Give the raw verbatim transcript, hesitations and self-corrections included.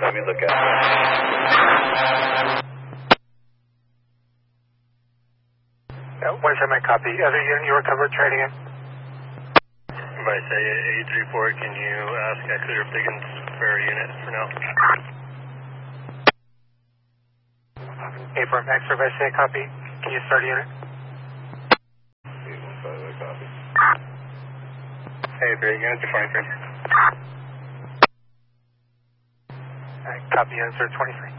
let me look at it. Uh, one seven, copy. Other unit, you recovered, try it again. If I say eight three four, can you ask Exeter Piggins for a unit for now? Hey, from Exeter, if I say copy, can you start a unit? eight one five, I copy. Hey, three units to twenty-three. Alright, copy, answer twenty-three.